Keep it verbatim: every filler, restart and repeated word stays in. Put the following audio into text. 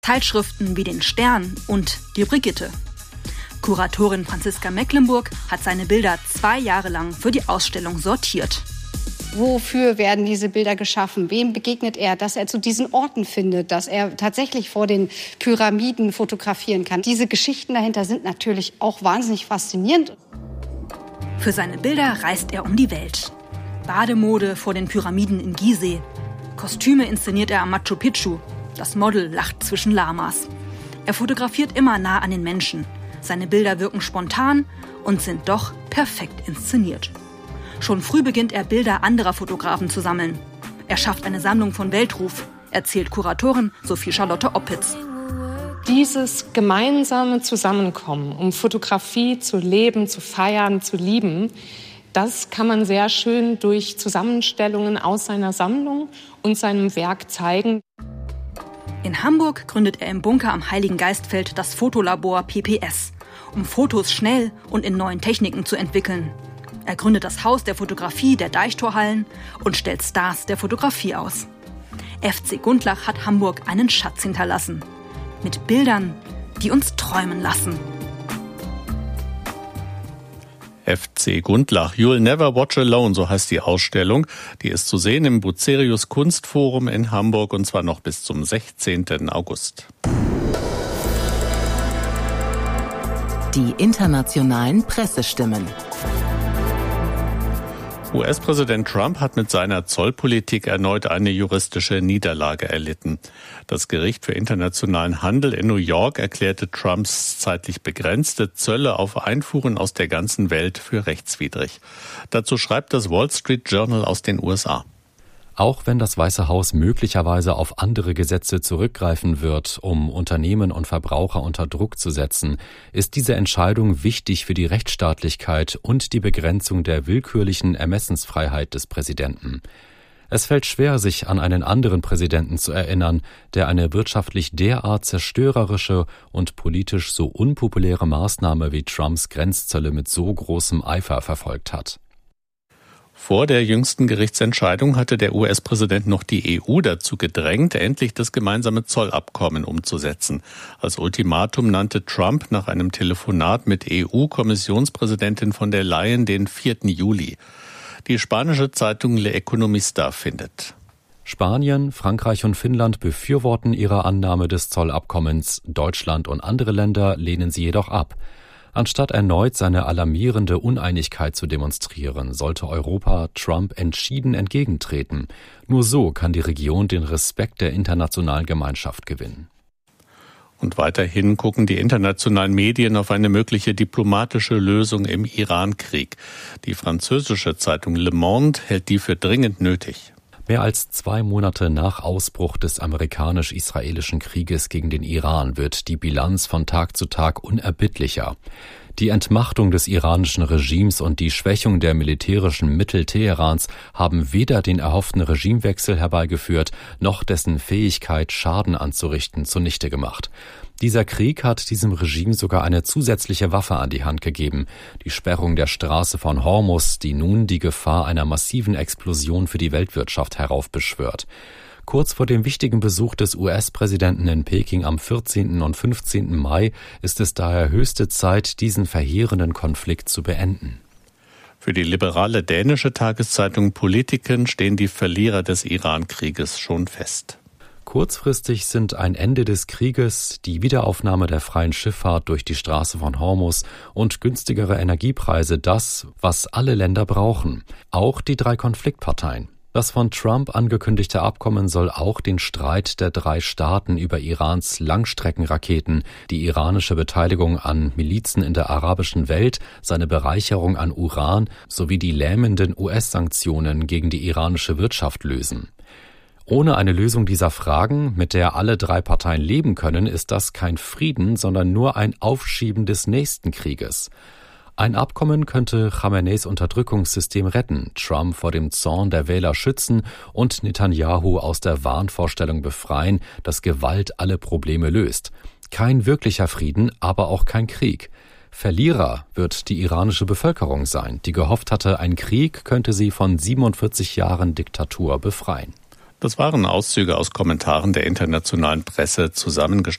Zeitschriften wie den Stern und die Brigitte. Kuratorin Franziska Mecklenburg hat seine Bilder zwei Jahre lang für die Ausstellung sortiert. Wofür werden diese Bilder geschaffen? Wem begegnet er? Dass er zu diesen Orten findet, dass er tatsächlich vor den Pyramiden fotografieren kann. Diese Geschichten dahinter sind natürlich auch wahnsinnig faszinierend. Für seine Bilder reist er um die Welt. Bademode vor den Pyramiden in Gizeh. Kostüme inszeniert er am Machu Picchu. Das Model lacht zwischen Lamas. Er fotografiert immer nah an den Menschen. Seine Bilder wirken spontan und sind doch perfekt inszeniert. Schon früh beginnt er, Bilder anderer Fotografen zu sammeln. Er schafft eine Sammlung von Weltruf, erzählt Kuratorin Sophie Charlotte Oppitz. Dieses gemeinsame Zusammenkommen, um Fotografie zu leben, zu feiern, zu lieben, das kann man sehr schön durch Zusammenstellungen aus seiner Sammlung und seinem Werk zeigen. In Hamburg gründet er im Bunker am Heiligen Geistfeld das Fotolabor P P S, um Fotos schnell und in neuen Techniken zu entwickeln. Er gründet das Haus der Fotografie der Deichtorhallen und stellt Stars der Fotografie aus. F C Gundlach hat Hamburg einen Schatz hinterlassen. Mit Bildern, die uns träumen lassen. F C Gundlach, You'll Never Watch Alone, so heißt die Ausstellung. Die ist zu sehen im Bucerius Kunstforum in Hamburg und zwar noch bis zum sechzehnten August. Die internationalen Pressestimmen. U S-Präsident Trump hat mit seiner Zollpolitik erneut eine juristische Niederlage erlitten. Das Gericht für internationalen Handel in New York erklärte Trumps zeitlich begrenzte Zölle auf Einfuhren aus der ganzen Welt für rechtswidrig. Dazu schreibt das Wall Street Journal aus den U S A. Auch wenn das Weiße Haus möglicherweise auf andere Gesetze zurückgreifen wird, um Unternehmen und Verbraucher unter Druck zu setzen, ist diese Entscheidung wichtig für die Rechtsstaatlichkeit und die Begrenzung der willkürlichen Ermessensfreiheit des Präsidenten. Es fällt schwer, sich an einen anderen Präsidenten zu erinnern, der eine wirtschaftlich derart zerstörerische und politisch so unpopuläre Maßnahme wie Trumps Grenzzölle mit so großem Eifer verfolgt hat. Vor der jüngsten Gerichtsentscheidung hatte der U S-Präsident noch die E U dazu gedrängt, endlich das gemeinsame Zollabkommen umzusetzen. Als Ultimatum nannte Trump nach einem Telefonat mit E U-Kommissionspräsidentin von der Leyen den vierten Juli. Die spanische Zeitung Le Economista findet: Spanien, Frankreich und Finnland befürworten ihre Annahme des Zollabkommens. Deutschland und andere Länder lehnen sie jedoch ab. Anstatt erneut seine alarmierende Uneinigkeit zu demonstrieren, sollte Europa Trump entschieden entgegentreten. Nur so kann die Region den Respekt der internationalen Gemeinschaft gewinnen. Und weiterhin gucken die internationalen Medien auf eine mögliche diplomatische Lösung im Iran-Krieg. Die französische Zeitung Le Monde hält die für dringend nötig. Mehr als zwei Monate nach Ausbruch des amerikanisch-israelischen Krieges gegen den Iran wird die Bilanz von Tag zu Tag unerbittlicher. Die Entmachtung des iranischen Regimes und die Schwächung der militärischen Mittel Teherans haben weder den erhofften Regimewechsel herbeigeführt, noch dessen Fähigkeit, Schaden anzurichten, zunichte gemacht. Dieser Krieg hat diesem Regime sogar eine zusätzliche Waffe an die Hand gegeben, die Sperrung der Straße von Hormuz, die nun die Gefahr einer massiven Explosion für die Weltwirtschaft heraufbeschwört. Kurz vor dem wichtigen Besuch des U S-Präsidenten in Peking am vierzehnten und fünfzehnten Mai ist es daher höchste Zeit, diesen verheerenden Konflikt zu beenden. Für die liberale dänische Tageszeitung Politiken stehen die Verlierer des Iran-Krieges schon fest. Kurzfristig sind ein Ende des Krieges, die Wiederaufnahme der freien Schifffahrt durch die Straße von Hormuz und günstigere Energiepreise das, was alle Länder brauchen, auch die drei Konfliktparteien. Das von Trump angekündigte Abkommen soll auch den Streit der drei Staaten über Irans Langstreckenraketen, die iranische Beteiligung an Milizen in der arabischen Welt, seine Bereicherung an Uran sowie die lähmenden U S-Sanktionen gegen die iranische Wirtschaft lösen. Ohne eine Lösung dieser Fragen, mit der alle drei Parteien leben können, ist das kein Frieden, sondern nur ein Aufschieben des nächsten Krieges. Ein Abkommen könnte Khameneis Unterdrückungssystem retten, Trump vor dem Zorn der Wähler schützen und Netanyahu aus der Wahnvorstellung befreien, dass Gewalt alle Probleme löst. Kein wirklicher Frieden, aber auch kein Krieg. Verlierer wird die iranische Bevölkerung sein, die gehofft hatte, ein Krieg könnte sie von siebenundvierzig Jahren Diktatur befreien. Das waren Auszüge aus Kommentaren der internationalen Presse, zusammengestellt